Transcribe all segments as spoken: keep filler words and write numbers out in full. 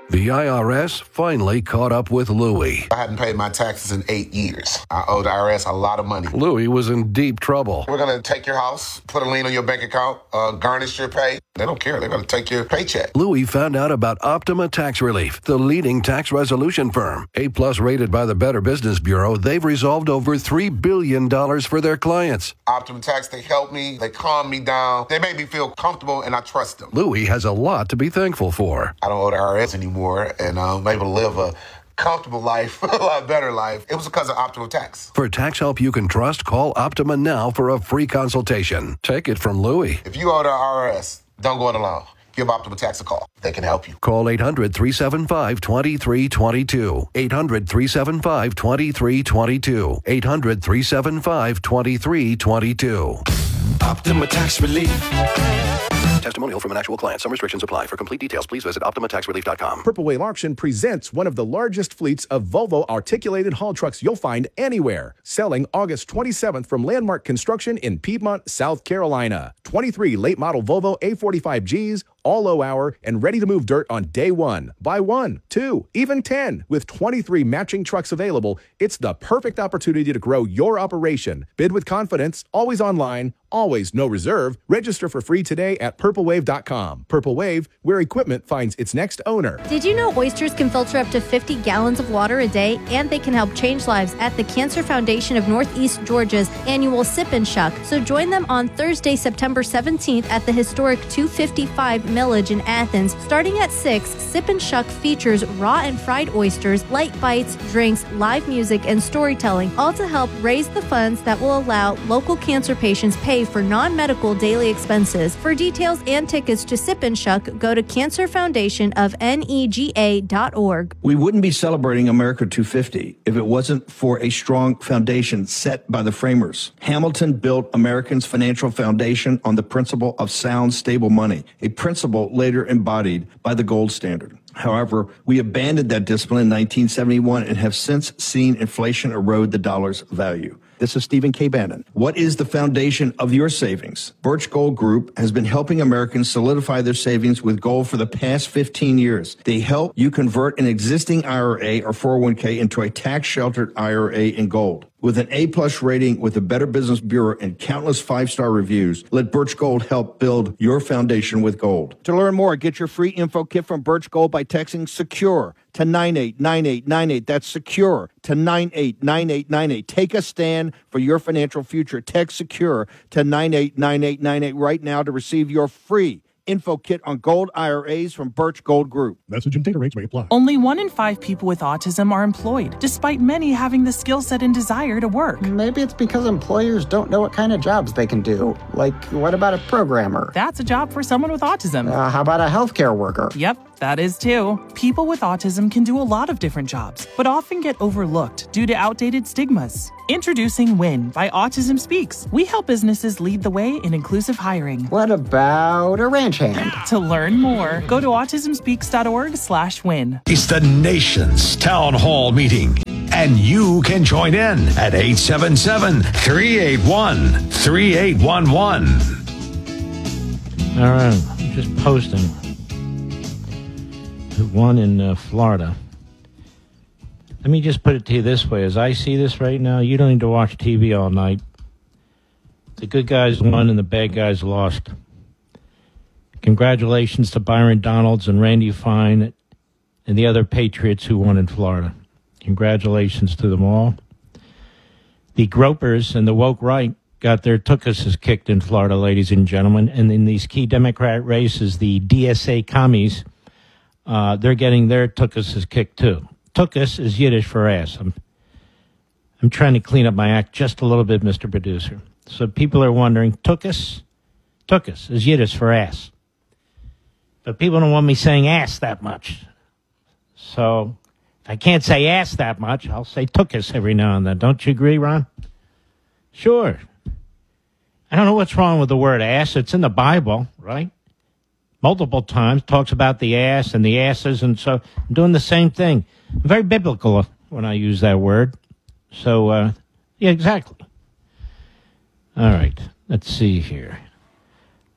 The I R S finally caught up with Louie. I hadn't paid my taxes in eight years. I owe the I R S a lot of money. Louie was in deep trouble. We're going to take your house, put a lien on your bank account, uh, garnish your pay. They don't care. They're going to take your paycheck. Louie found out about Optima Tax Relief, the leading tax resolution firm. A-plus rated by the Better Business Bureau, they've resolved over three billion dollars for their clients. Optima Tax, they helped me. They calmed me down. They made me feel comfortable, and I trust them. Louie has a lot to be thankful for. I don't owe the I R S anymore. And I'm able to live a comfortable life, a lot better life. It was because of Optima Tax. For tax help you can trust, call Optima now for a free consultation. Take it from Louie. If you owe the I R S, don't go it alone. Give Optima Tax a call. They can help you. Call eight hundred, three seven five, two three two two. eight hundred, three seven five, two three two two. eight hundred, three seven five, two three two two. Optima Tax Relief. Testimonial from an actual client. Some restrictions apply. For complete details, please visit Optima Tax Relief dot com. Purple Wave Auction presents one of the largest fleets of Volvo articulated haul trucks you'll find anywhere. Selling August twenty-seventh from Landmark Construction in Piedmont, South Carolina. twenty-three late model Volvo A forty-five Gs, all low hour, and ready to move dirt on day one. Buy one, two, even ten. With twenty-three matching trucks available, it's the perfect opportunity to grow your operation. Bid with confidence, always online, always no reserve. Register for free today at purple wave dot com. Purple Wave, where equipment finds its next owner. Did you know oysters can filter up to fifty gallons of water a day, and they can help change lives at the Cancer Foundation of Northeast Georgia's annual Sip and Shuck? So join them on Thursday, September seventeenth at the historic two fifty-five Millage in Athens. Starting at six, Sip and Shuck features raw and fried oysters, light bites, drinks, live music, and storytelling, all to help raise the funds that will allow local cancer patients pay for non-medical daily expenses. For details and tickets to Sip and Shuck, go to cancer foundation of nega dot org. We wouldn't be celebrating America two fifty if it wasn't for a strong foundation set by the framers. Hamilton built Americans' financial foundation on the principle of sound, stable money, a principle later embodied by the gold standard. However, we abandoned that discipline in nineteen seventy-one and have since seen inflation erode the dollar's value. This is Stephen K. Bannon. What is the foundation of your savings? Birch Gold Group has been helping Americans solidify their savings with gold for the past fifteen years. They help you convert an existing I R A or four oh one k into a tax-sheltered I R A in gold. With an A-plus rating with the Better Business Bureau and countless five-star reviews, let Birch Gold help build your foundation with gold. To learn more, get your free info kit from Birch Gold by texting SECURE to nine eight nine eight nine eight. That's SECURE to nine eight nine eight nine eight. Take a stand for your financial future. Text SECURE to nine eight nine eight nine eight right now to receive your free info kit on gold I R As from Birch Gold Group. Message and data rates may apply. Only one in five people with autism are employed, despite many having the skill set and desire to work. Maybe it's because employers don't know what kind of jobs they can do. Like, what about a programmer? That's a job for someone with autism. Uh, how about a healthcare worker? Yep, that is too. People with autism can do a lot of different jobs, but often get overlooked due to outdated stigmas. Introducing WIN by Autism Speaks. We help businesses lead the way in inclusive hiring. What about a ranch hand? To learn more, go to autism speaks dot org slash win. It's the nation's town hall meeting, and you can join in at eight seven seven, three eight one, three eight one one. All right, I'm just posting one in uh, Florida. Let me just put it to you this way. As I see this right now, you don't need to watch T V all night. The good guys won and the bad guys lost. Congratulations to Byron Donalds and Randy Fine and the other Patriots who won in Florida. Congratulations to them all. The gropers and the woke right got their tuchuses kicked in Florida, ladies and gentlemen. And in these key Democrat races, the D S A commies, uh, they're getting their tuchuses kicked too. Tuchus is Yiddish for ass. I'm, I'm trying to clean up my act just a little bit, Mister Producer. So people are wondering, tuchus? Tuchus is Yiddish for ass. But people don't want me saying ass that much. So if I can't say ass that much, I'll say tuchus every now and then. Don't you agree, Ron? Sure. I don't know what's wrong with the word ass. It's in the Bible, right? Multiple times talks about the ass and the asses, and so I'm doing the same thing. I'm very biblical when I use that word. So, uh, yeah, exactly. All right, let's see here.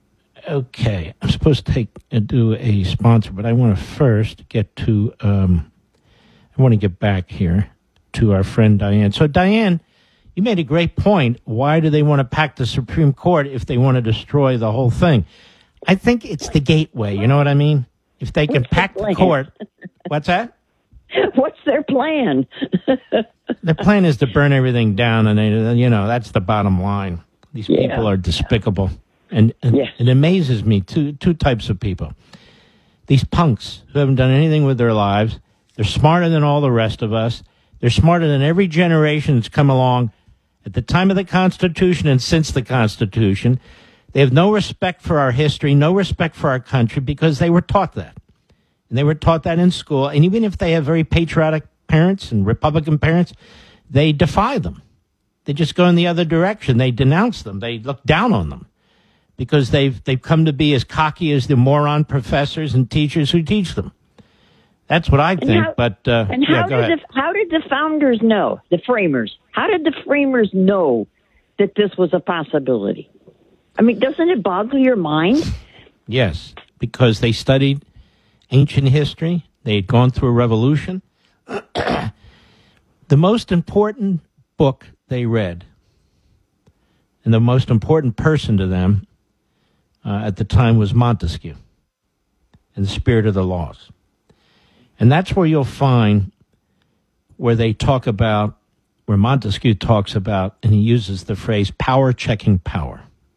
Okay, I'm supposed to take uh, do a sponsor, but I want to first get to. Um, I want to get back here to our friend Diane. So, Diane, you made a great point. Why do they want to pack the Supreme Court if they want to destroy the whole thing? I think it's the gateway. You know what I mean? If they can pack the court, what's that? What's their plan? The plan is to burn everything down, and they, you know that's the bottom line. These Yeah. people are despicable, and, and Yeah. it amazes me. Two two types of people: these punks who haven't done anything with their lives. They're smarter than all the rest of us. They're smarter than every generation that's come along at the time of the Constitution and since the Constitution. They have no respect for our history, no respect for our country, because they were taught that. And they were taught that in school. And even if they have very patriotic parents and Republican parents, they defy them. They just go in the other direction. They denounce them. They look down on them because they've they've come to be as cocky as the moron professors and teachers who teach them. That's what I think. how- but uh, And yeah, how go did ahead. the how did the founders know, the framers? How did the framers know that this was a possibility? I mean, doesn't it boggle your mind? Yes, because they studied ancient history. They had gone through a revolution. The most important book they read, and the most important person to them uh, at the time was Montesquieu and the Spirit of the Laws. And that's where you'll find where they talk about, where Montesquieu talks about, and he uses the phrase power checking power.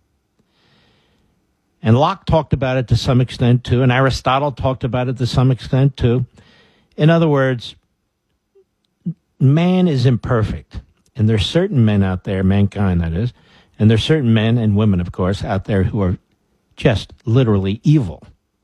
And Locke talked about it to some extent, too, and Aristotle talked about it to some extent, too. In other words, man is imperfect, and there's certain men out there, mankind that is, and there's certain men and women, of course, out there who are just literally evil.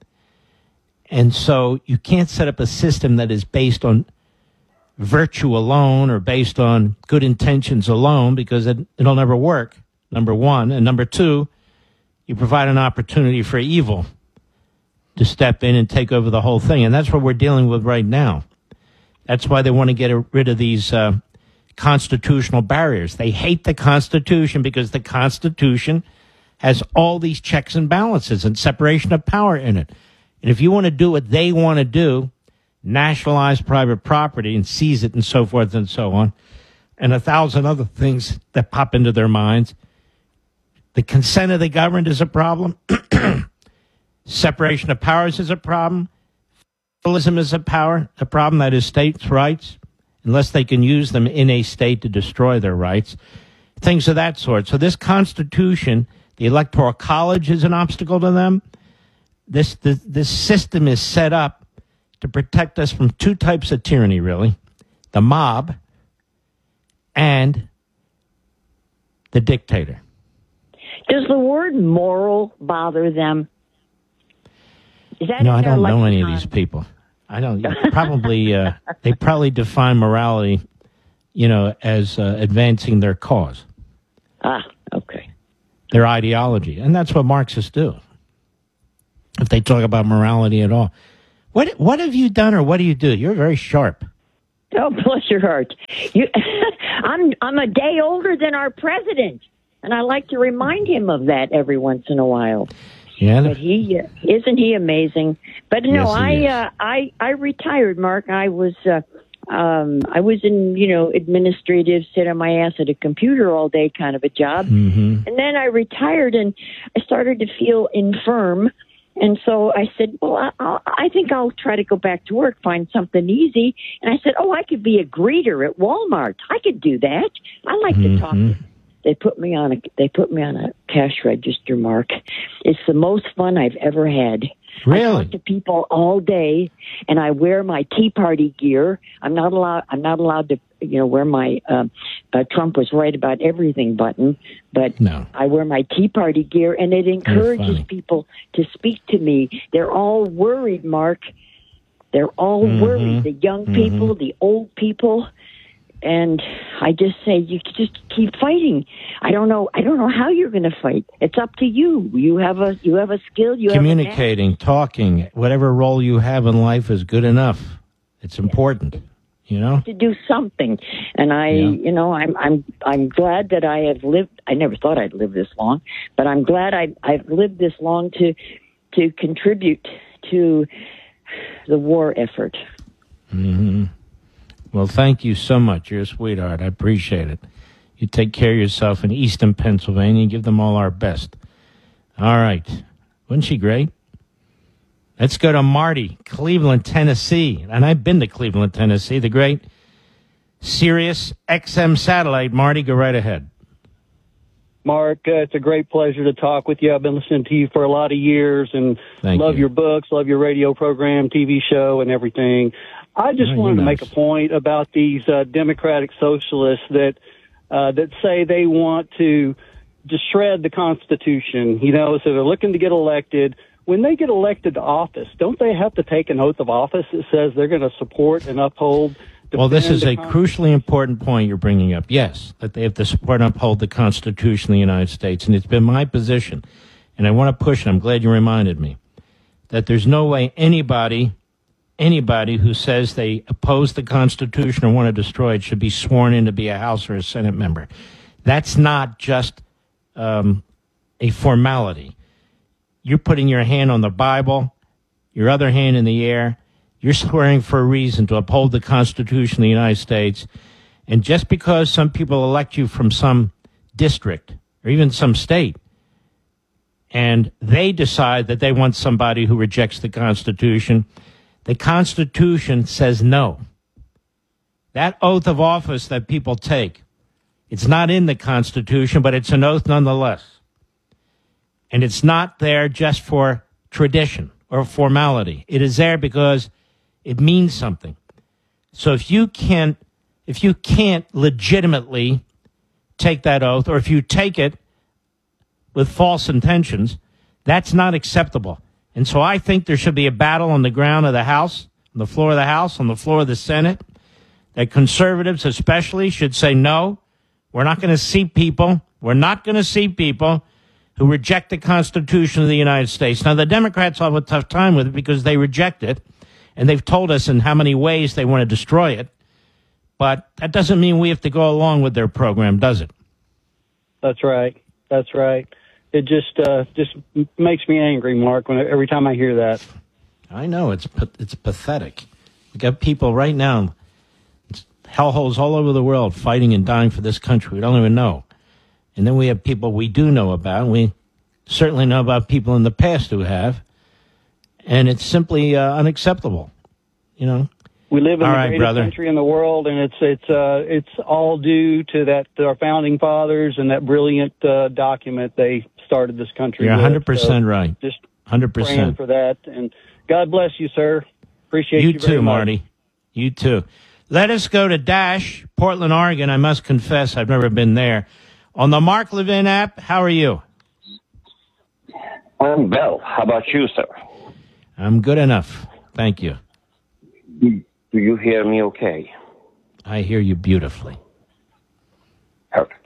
And so you can't set up a system that is based on virtue alone or based on good intentions alone, because it, it'll never work, number one. And number two, you provide an opportunity for evil to step in and take over the whole thing. And that's what we're dealing with right now. That's why they want to get rid of these uh, constitutional barriers. They hate the Constitution because the Constitution has all these checks and balances and separation of power in it. And if you want to do what they want to do, nationalize private property and seize it and so forth and so on, and a thousand other things that pop into their minds, the consent of the governed is a problem. Separation of powers is a problem. Federalism is a power, a problem. That is states' rights, unless they can use them in a state to destroy their rights. Things of that sort. So this Constitution, the Electoral College is an obstacle to them. This, this, this system is set up to protect us from two types of tyranny, really. The mob and the dictator. Does the word moral bother them? Is that No, in I their don't know any of lexicon? these people. I don't. Probably, uh, they probably define morality, you know, as uh, advancing their cause, Ah, okay. their ideology, and that's what Marxists do. If they talk about morality at all, what what have you done, or what do you do? You're very sharp. Oh, bless your heart. You, I'm I'm a day older than our president, and I like to remind him of that every once in a while. Yeah, But he uh, isn't he amazing? But no, Yes, he I is. uh, I I retired, Mark. I was uh, um, I was in you know administrative, sit on my ass at a computer all day kind of a job, Mm-hmm. and then I retired and I started to feel infirm. And so I said, well, I, I'll, I think I'll try to go back to work, find something easy. And I said, oh, I could be a greeter at Walmart. I could do that. I like to talk. Mm-hmm. They put me on a they put me on a cash register, Mark. It's the most fun I've ever had. I Really? talk to people all day, and I wear my Tea Party gear. I'm not allowed. I'm not allowed to, you know, wear my um, uh, Trump was right about everything button. But No. I wear my Tea Party gear, and it encourages funny. people to speak to me. They're all worried, Mark. They're all Mhm. worried. The young people, the old people. And I just say, you just keep fighting. I don't know. I don't know how you're going to fight. It's up to you. You have a you have a skill. You Communicating, talking, whatever role you have in life is good enough. It's important. You know, to do something. And I, Yeah. you know, I'm, I'm, I'm glad that I have lived. I never thought I'd live this long, but I'm glad I, I've lived this long to, to contribute to the war effort. Mm-hmm. Well, thank you so much. You're a sweetheart. I appreciate it. You take care of yourself in Easton, Pennsylvania. Give them all our best. All right. Wasn't she great? Let's go to Marty, Cleveland, Tennessee. And I've been to Cleveland, Tennessee, the great Sirius X M satellite. Marty, go right ahead. Mark, uh, it's a great pleasure to talk with you. I've been listening to you for a lot of years and Thank love you. your books, love your radio program, T V show, and everything. I just Oh, wanted to you're make nice. a point about these uh, Democratic socialists that uh, that say they want to just shred the Constitution, you know, so they're looking to get elected. When they get elected to office, don't they have to take an oath of office that says they're going to support and uphold? Well, this defend is the a Con- crucially important point you're bringing up. Yes, that they have to support and uphold the Constitution of the United States. And it's been my position, and I want to push it. I'm glad you reminded me, that there's no way anybody, anybody who says they oppose the Constitution or want to destroy it should be sworn in to be a House or a Senate member. That's not just um, a formality. You're putting your hand on the Bible, your other hand in the air. You're swearing for a reason to uphold the Constitution of the United States. And just because some people elect you from some district or even some state, and they decide that they want somebody who rejects the Constitution, the Constitution says no. That oath of office that people take, it's not in the Constitution, but it's an oath nonetheless. And it's not there just for tradition or formality. It is there because it means something. So if you can't, if you can't legitimately take that oath, or if you take it with false intentions, that's not acceptable. And so I think there should be a battle on the ground of the House, on the floor of the House, on the floor of the Senate, that conservatives especially should say, no, we're not going to see people, we're not going to see people who reject the Constitution of the United States. Now, the Democrats have a tough time with it because they reject it, and they've told us in how many ways they want to destroy it. But that doesn't mean we have to go along with their program, does it? That's right. That's right. It just uh, just makes me angry, Mark, when every time I hear that. I know. It's it's pathetic. We got people right now, it's hellholes all over the world, fighting and dying for this country. We don't even know. And then we have people we do know about. We certainly know about people in the past who have. And it's simply uh, unacceptable, you know. We live in all the right, greatest brother. country in the world, and it's it's uh, it's all due to that to our founding fathers and that brilliant uh, document they started this country You're with. one hundred percent So right. Just one hundred praying percent. for that, and God bless you, sir. Appreciate you, You very too, much. Marty. You too. Let us go to Dash, Portland, Oregon. I must confess, I've never been there. On the Mark Levin app, how are you? I'm well. How about you, sir? I'm good enough. Thank you. Do you hear me okay? I hear you beautifully. Perfect.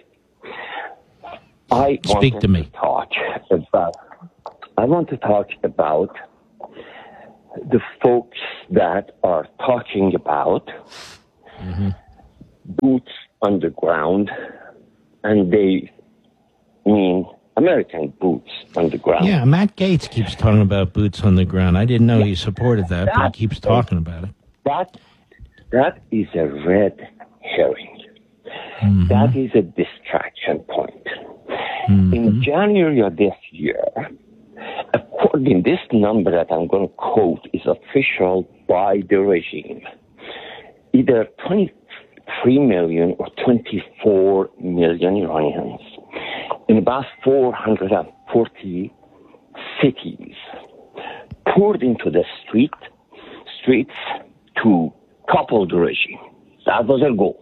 I Speak wanted to me. talk about, I want to talk about the folks that are talking about Mm-hmm. boots on the ground, and they mean American boots on the ground. Yeah, Matt Gaetz keeps talking about boots on the ground. I didn't know he supported that, but he keeps talking about it. That that is a red herring. Mm-hmm. That is a distraction point. Mm-hmm. In January of this year, according this number that I'm going to quote is official by the regime. Either twenty-three million or twenty-four million Iranians in about four hundred forty cities poured into the street streets to topple the regime. That was their goal.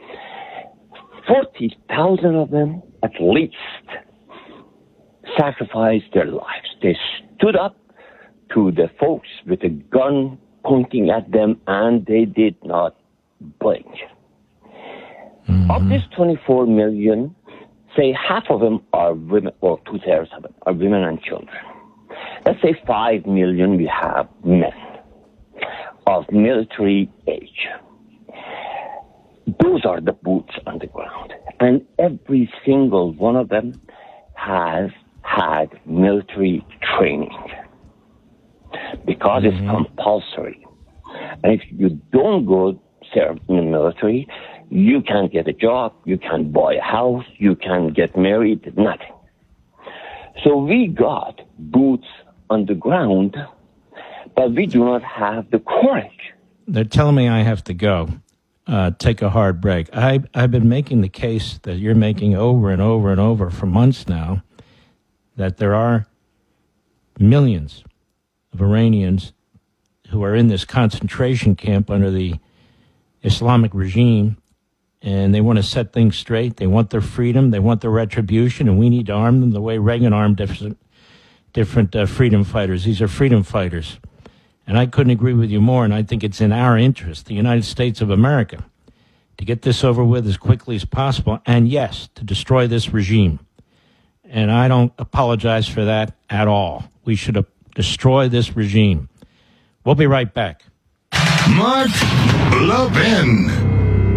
forty thousand of them, at least, sacrificed their lives. They stood up to the folks with a gun pointing at them, and they did not blink. Mm-hmm. Of this twenty-four million, say half of them are women, or two-thirds of them are women and children. Let's say five million we have men of military age. those are the boots on the ground. And every single one of them has had military training because mm-hmm. it's compulsory. And if you don't go serve in the military, you can't get a job, you can't buy a house, you can't get married, nothing. So we got boots on the ground, but we do not have the courage. They're telling me I have to go. Uh, take a hard break. I, I've been making the case that you're making over and over and over for months now, that there are millions of Iranians who are in this concentration camp under the Islamic regime, and they want to set things straight. They want their freedom. They want their retribution, and we need to arm them the way Reagan armed different, different uh, freedom fighters. These are freedom fighters. And I couldn't agree with you more, and I think it's in our interest, the United States of America, to get this over with as quickly as possible, and yes, to destroy this regime. And I don't apologize for that at all. We should uh, destroy this regime. We'll be right back. Mark Levin.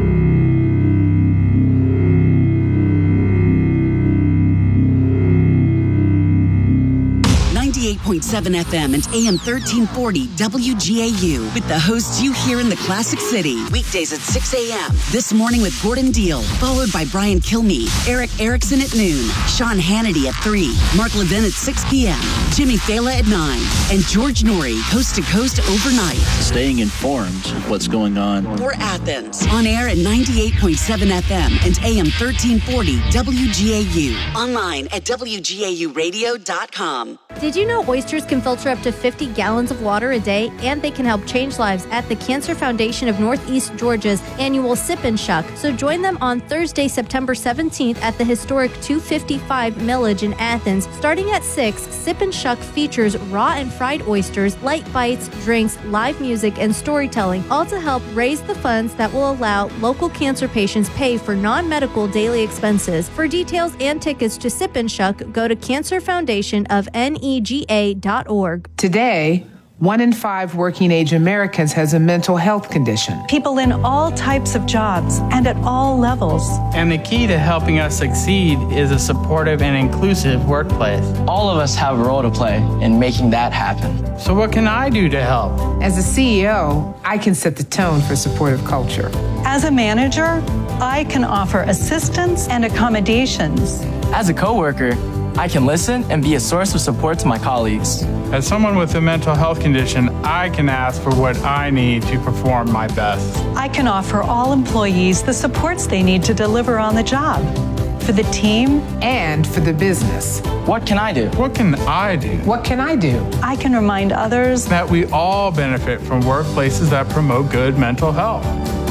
ninety-eight point seven F M and A M thirteen forty W G A U with the hosts you hear in the Classic City. Weekdays at six a.m. This morning with Gordon Deal, followed by Brian Kilmeade, Eric Erickson at noon, Sean Hannity at three, Mark Levin at six p.m., Jimmy Fallon at nine, and George Norrie, coast to coast overnight. Staying informed of what's going on. For Athens, on air at ninety-eight point seven F M and A M thirteen forty W G A U. Online at W G A U radio dot com. Did you know oysters can filter up to fifty gallons of water a day, and they can help change lives at the Cancer Foundation of Northeast Georgia's annual Sip and Shuck? So join them on Thursday, September seventeenth at the historic two fifty-five Millage in Athens. Starting at six, Sip and Shuck features raw and fried oysters, light bites, drinks, live music, and storytelling, all to help raise the funds that will allow local cancer patients pay for non-medical daily expenses. For details and tickets to Sip and Shuck, go to Cancer Foundation of N E G A dot org. Today, one in five working-age Americans has a mental health condition. People in all types of jobs and at all levels. And the key to helping us succeed is a supportive and inclusive workplace. All of us have a role to play in making that happen. So what can I do to help? As a C E O, I can set the tone for supportive culture. As a manager, I can offer assistance and accommodations. As a coworker, I can listen and be a source of support to my colleagues. As someone with a mental health condition, I can ask for what I need to perform my best. I can offer all employees the supports they need to deliver on the job, for the team and for the business. What can I do? What can I do? What can I do? I can remind others that we all benefit from workplaces that promote good mental health.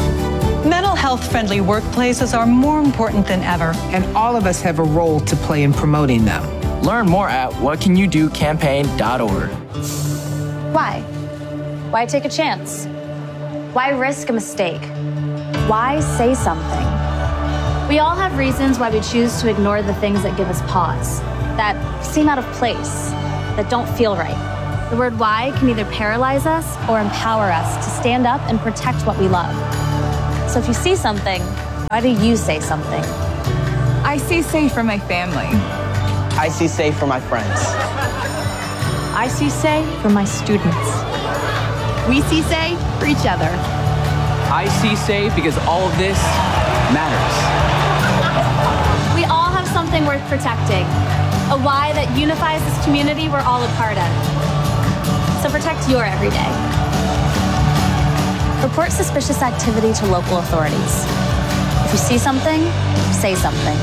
Mental health-friendly workplaces are more important than ever. And all of us have a role to play in promoting them. Learn more at what can you do campaign dot org. Why? Why take a chance? Why risk a mistake? Why say something? We all have reasons why we choose to ignore the things that give us pause, that seem out of place, that don't feel right. The word why can either paralyze us or empower us to stand up and protect what we love. So if you see something, why do you say something? I see safe for my family. I see safe for my friends. I see say for my students. We see say for each other. I see say because all of this matters. We all have something worth protecting, a why that unifies this community we're all a part of. So protect your everyday. Report suspicious activity to local authorities. If you see something, say something.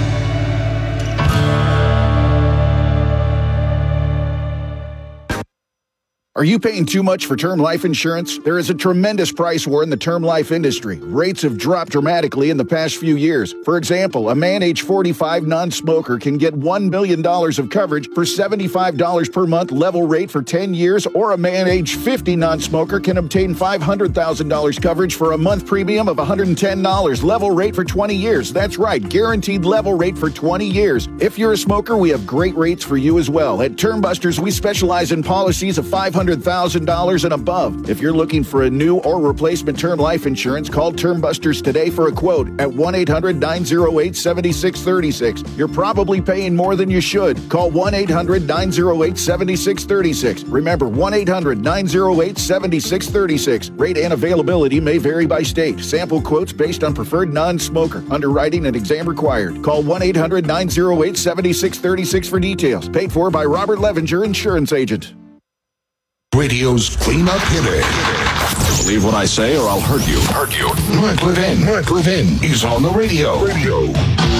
Are you paying too much for term life insurance? There is a tremendous price war in the term life industry. Rates have dropped dramatically in the past few years. For example, a man age forty-five non-smoker can get one million dollars of coverage for seventy-five dollars per month level rate for ten years, or a man age fifty non-smoker can obtain five hundred thousand dollars coverage for a month premium of one hundred ten dollars level rate for twenty years. That's right, guaranteed level rate for twenty years. If you're a smoker, we have great rates for you as well. At Term Busters, we specialize in policies of five hundred hundred thousand dollars and above. If you're looking for a new or replacement term life insurance, call Term Busters today for a quote at one eight hundred nine oh eight seven six three six. You're probably paying more than you should. Call one eight hundred nine oh eight seven six three six. Remember, one eight hundred nine oh eight seven six three six. Rate and availability may vary by state. Sample quotes based on preferred non-smoker. Underwriting and exam required. Call one eight hundred nine oh eight seven six three six for details. Paid for by Robert Levenger, insurance agent. Radio's cleanup hitter. Believe what I say or I'll hurt you. Hurt you. Mark Levin. Mark Levin is on the radio. Radio.